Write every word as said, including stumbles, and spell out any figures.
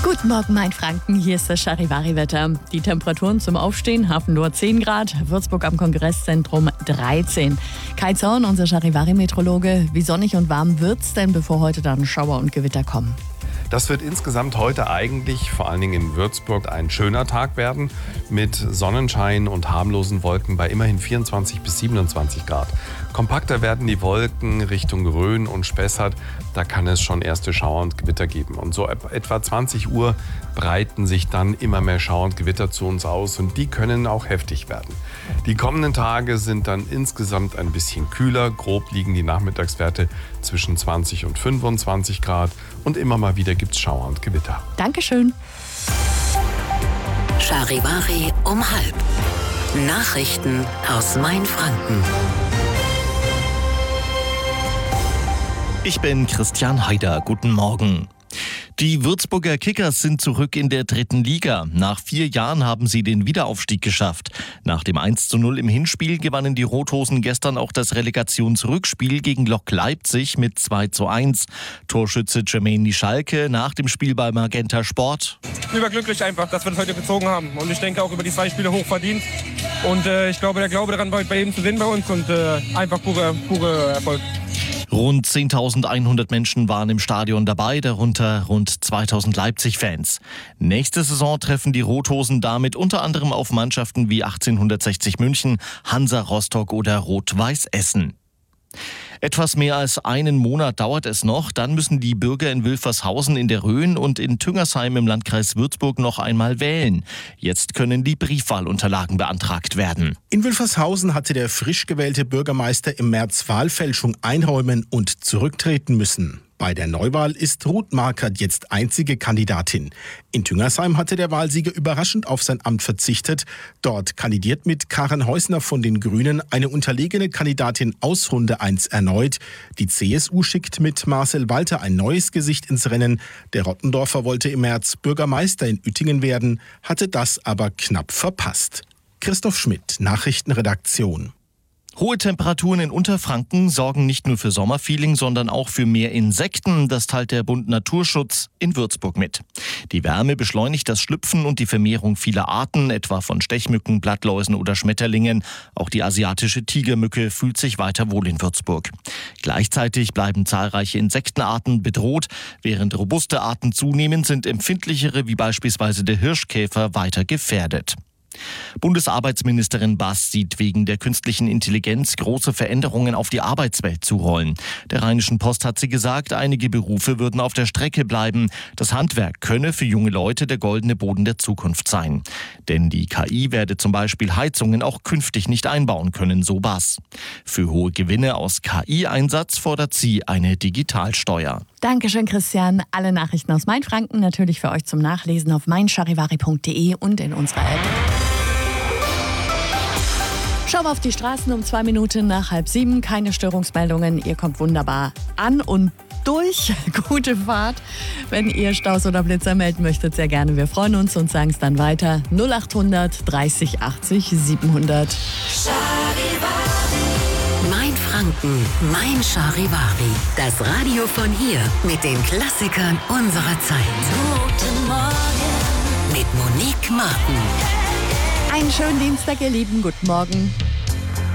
Guten Morgen, mein Franken. Hier ist das Charivari-Wetter. Die Temperaturen zum Aufstehen: Hafenlohr zehn Grad, Würzburg am Kongresszentrum dreizehn. Kai Zorn, unser Charivari-Meteorologe. Wie sonnig und warm wird's denn, bevor heute dann Schauer und Gewitter kommen? Das wird insgesamt heute eigentlich, vor allen Dingen in Würzburg, ein schöner Tag werden mit Sonnenschein und harmlosen Wolken bei immerhin vierundzwanzig bis siebenundzwanzig Grad. Kompakter werden die Wolken Richtung Rhön und Spessart. Da kann es schon erste Schauer und Gewitter geben. Und so etwa zwanzig Uhr breiten sich dann immer mehr Schauer und Gewitter zu uns aus und die können auch heftig werden. Die kommenden Tage sind dann insgesamt ein bisschen kühler. Grob liegen die Nachmittagswerte zwischen zwanzig und fünfundzwanzig Grad und immer mal wieder gibt es Schauer und Gewitter. Dankeschön. Charivari um halb. Nachrichten aus Mainfranken. Ich bin Christian Haider. Guten Morgen. Die Würzburger Kickers sind zurück in der dritten Liga. Nach vier Jahren haben sie den Wiederaufstieg geschafft. Nach dem eins zu null im Hinspiel gewannen die Rothosen gestern auch das Relegationsrückspiel gegen Lok Leipzig mit zwei zu eins. Torschütze Jermaine Schalke nach dem Spiel bei Magenta Sport. Überglücklich einfach, dass wir das heute gezogen haben. Und ich denke auch über die zwei Spiele hoch verdient. Und äh, ich glaube, der Glaube daran war bei jedem zu sehen bei uns. Und äh, einfach pure, pure Erfolg. Rund zehntausendeinhundert Menschen waren im Stadion dabei, darunter rund zweitausend Leipzig-Fans. Nächste Saison treffen die Rothosen damit unter anderem auf Mannschaften wie achtzehnhundertsechzig München, Hansa Rostock oder Rot-Weiß Essen. Etwas mehr als einen Monat dauert es noch, dann müssen die Bürger in Wülfershausen in der Rhön und in Tüngersheim im Landkreis Würzburg noch einmal wählen. Jetzt können die Briefwahlunterlagen beantragt werden. In Wülfershausen hatte der frisch gewählte Bürgermeister im März Wahlfälschung einräumen und zurücktreten müssen. Bei der Neuwahl ist Ruth Markert jetzt einzige Kandidatin. In Tüngersheim hatte der Wahlsieger überraschend auf sein Amt verzichtet. Dort kandidiert mit Karen Heusner von den Grünen eine unterlegene Kandidatin aus Runde eins erneut. Die C S U schickt mit Marcel Walter ein neues Gesicht ins Rennen. Der Rottendorfer wollte im März Bürgermeister in Uetingen werden, hatte das aber knapp verpasst. Christoph Schmidt, Nachrichtenredaktion. Hohe Temperaturen in Unterfranken sorgen nicht nur für Sommerfeeling, sondern auch für mehr Insekten. Das teilt der Bund Naturschutz in Würzburg mit. Die Wärme beschleunigt das Schlüpfen und die Vermehrung vieler Arten, etwa von Stechmücken, Blattläusen oder Schmetterlingen. Auch die asiatische Tigermücke fühlt sich weiter wohl in Würzburg. Gleichzeitig bleiben zahlreiche Insektenarten bedroht. Während robuste Arten zunehmen, sind empfindlichere, wie beispielsweise der Hirschkäfer, weiter gefährdet. Bundesarbeitsministerin Bass sieht wegen der künstlichen Intelligenz große Veränderungen auf die Arbeitswelt zurollen. Der Rheinischen Post hat sie gesagt, einige Berufe würden auf der Strecke bleiben. Das Handwerk könne für junge Leute der goldene Boden der Zukunft sein. Denn die K I werde zum Beispiel Heizungen auch künftig nicht einbauen können, so Bass. Für hohe Gewinne aus K I-Einsatz fordert sie eine Digitalsteuer. Dankeschön, Christian. Alle Nachrichten aus Mainfranken natürlich für euch zum Nachlesen auf mein charivari punkt de und in unserer App. Schauen wir auf die Straßen um zwei Minuten nach halb sieben. Keine Störungsmeldungen. Ihr kommt wunderbar an und durch. Gute Fahrt. Wenn ihr Staus oder Blitzer melden möchtet, sehr gerne. Wir freuen uns und sagen es dann weiter. null achthundert dreißig achtzig siebenhundert. Mainfranken, mein Charivari. Das Radio von hier mit den Klassikern unserer Zeit. Guten Morgen mit Monique Martin. Einen schönen Dienstag, ihr Lieben. Guten Morgen.